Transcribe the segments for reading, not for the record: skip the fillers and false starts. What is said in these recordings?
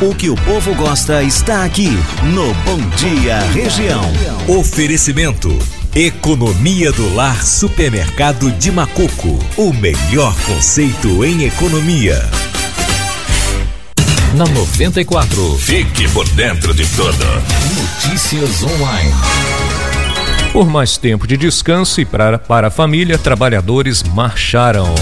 O que o povo gosta está aqui no Bom Dia Região. Oferecimento: Economia do Lar Supermercado de Macuco. O melhor conceito em economia. Na 94. Fique por dentro de tudo. Notícias online. Por mais tempo de descanso e para a família, trabalhadores marcharam.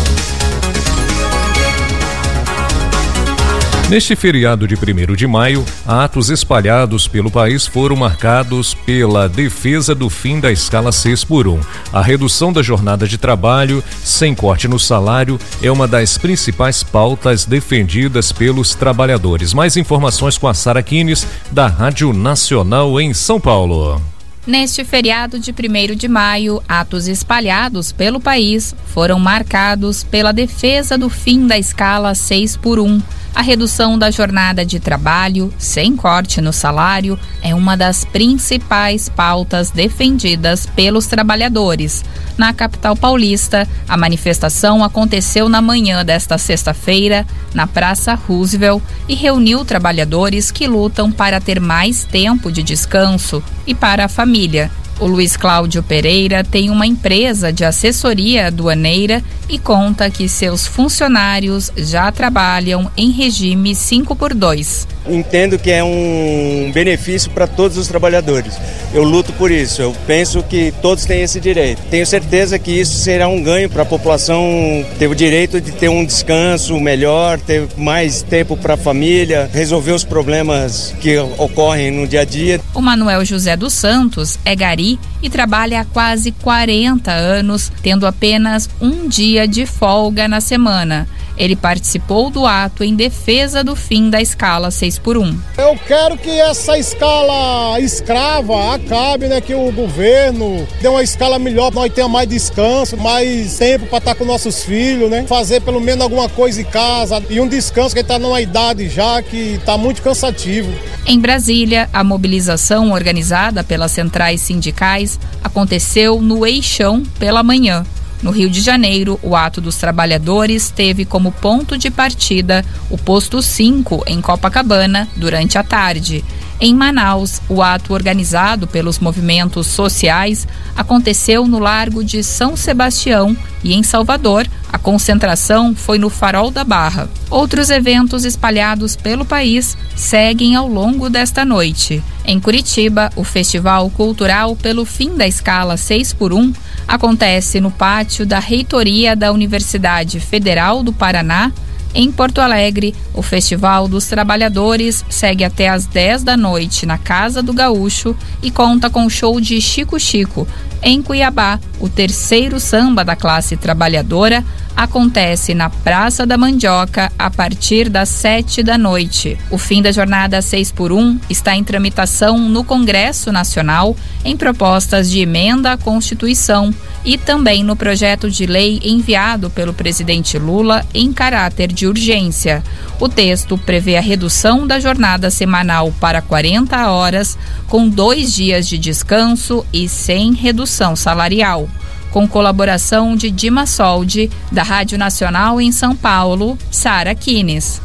Neste feriado de 1º de maio, atos espalhados pelo país foram marcados pela defesa do fim da escala 6x1. A redução da jornada de trabalho, sem corte no salário, é uma das principais pautas defendidas pelos trabalhadores. Mais informações com a Sara Quines, da Rádio Nacional em São Paulo. Neste feriado de 1º de maio, atos espalhados pelo país foram marcados pela defesa do fim da escala 6x1. A redução da jornada de trabalho, sem corte no salário, é uma das principais pautas defendidas pelos trabalhadores. Na capital paulista, a manifestação aconteceu na manhã desta sexta-feira, na Praça Roosevelt, e reuniu trabalhadores que lutam para ter mais tempo de descanso e para a família. O Luiz Cláudio Pereira tem uma empresa de assessoria aduaneira e conta que seus funcionários já trabalham em regime 5x2. Entendo que é um benefício para todos os trabalhadores. Eu luto por isso, eu penso que todos têm esse direito. Tenho certeza que isso será um ganho para a população ter o direito de ter um descanso melhor, ter mais tempo para a família, resolver os problemas que ocorrem no dia a dia. O Manuel José dos Santos é gari e trabalha há quase 40 anos, tendo apenas um dia de folga na semana. Ele participou do ato em defesa do fim da escala 6x1. Eu quero que essa escala escrava acabe, né? Que o governo dê uma escala melhor, nós tenhamos mais descanso, mais tempo para estar com nossos filhos, né? Fazer pelo menos alguma coisa em casa e um descanso que está numa idade já que está muito cansativo. Em Brasília, a mobilização organizada pelas centrais sindicais aconteceu no Eixão pela manhã. No Rio de Janeiro, o ato dos trabalhadores teve como ponto de partida o posto 5 em Copacabana durante a tarde. Em Manaus, o ato organizado pelos movimentos sociais aconteceu no Largo de São Sebastião e em Salvador, a concentração foi no Farol da Barra. Outros eventos espalhados pelo país seguem ao longo desta noite. Em Curitiba, o Festival Cultural pelo Fim da Escala 6x1 acontece no pátio da Reitoria da Universidade Federal do Paraná. Em Porto Alegre, o Festival dos Trabalhadores segue até às 10 da noite na Casa do Gaúcho e conta com o show de Chico Chico. Em Cuiabá, o terceiro samba da classe trabalhadora acontece na Praça da Mandioca a partir das 7 da noite. O fim da jornada 6x1 está em tramitação no Congresso Nacional em propostas de emenda à Constituição e também no projeto de lei enviado pelo presidente Lula em caráter de urgência. O texto prevê a redução da jornada semanal para 40 horas, com 2 dias de descanso e sem redução salarial. Com colaboração de Dima Soldi, da Rádio Nacional em São Paulo, Sara Quines.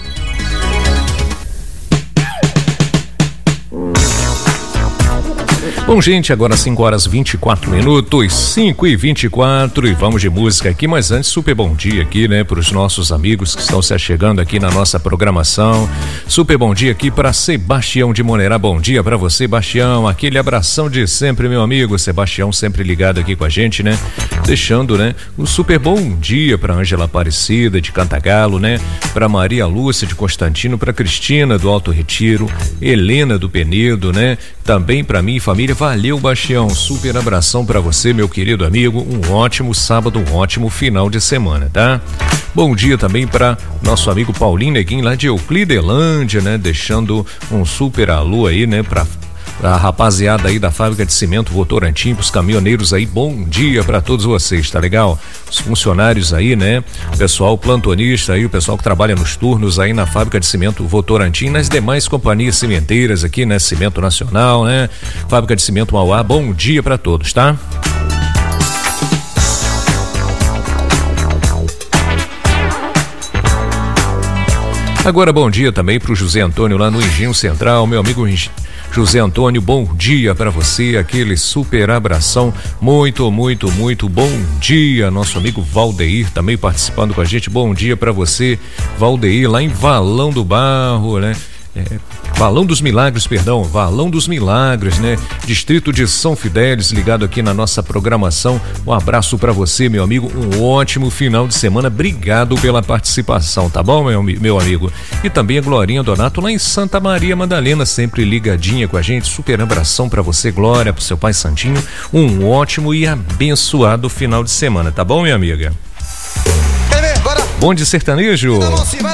Bom, gente, agora 5h24, 5h24, e vamos de música aqui, mas antes, super bom dia aqui, né, para os nossos amigos que estão se achegando aqui na nossa programação. Super bom dia aqui para Sebastião de Monerá. Bom dia para você, Sebastião, aquele abração de sempre, meu amigo. Sebastião sempre ligado aqui com a gente, né, deixando, né, um super bom dia para Ângela Aparecida de Cantagalo, né, para Maria Lúcia de Constantino, para Cristina do Alto Retiro, Helena do Penedo, né, também para mim e família. Valeu, Bastião, super abração para você, meu querido amigo, um ótimo sábado, um ótimo final de semana, tá? Bom dia também para nosso amigo Paulinho Neguinho lá de Euclidelândia, né, deixando um super alô aí, né, para a rapaziada aí da fábrica de cimento Votorantim, pros caminhoneiros aí, bom dia para todos vocês, tá legal? Os funcionários aí, né? O pessoal plantonista aí, o pessoal que trabalha nos turnos aí na fábrica de cimento Votorantim, nas demais companhias cimenteiras aqui, né? Cimento Nacional, né? Fábrica de cimento Mauá, bom dia para todos, tá? Agora bom dia também pro José Antônio lá no Engenho Central, meu amigo José Antônio, bom dia para você, aquele super abração, muito bom dia. Nosso amigo Valdeir também participando com a gente, bom dia para você, Valdeir, lá em Valão do Barro, né? Valão dos Milagres, né? Distrito de São Fidélis, ligado aqui na nossa programação. Um abraço para você, meu amigo, um ótimo final de semana, obrigado pela participação, tá bom, meu amigo? E também a Glorinha Donato lá em Santa Maria Madalena, sempre ligadinha com a gente, super abração para você, Glória, pro seu pai Santinho, um ótimo e abençoado final de semana, tá bom, minha amiga? Bom de sertanejo.